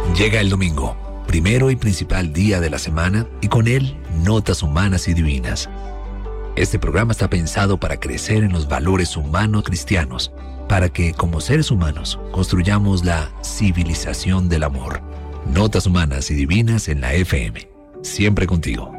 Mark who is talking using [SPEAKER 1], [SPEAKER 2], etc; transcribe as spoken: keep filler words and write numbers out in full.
[SPEAKER 1] Llega el domingo, primero y principal día de la semana, y con él, notas humanas y divinas. Este programa está pensado para crecer en los valores humanos cristianos, para que, como seres humanos, construyamos la civilización del amor. Notas humanas y divinas en la F M. Siempre contigo.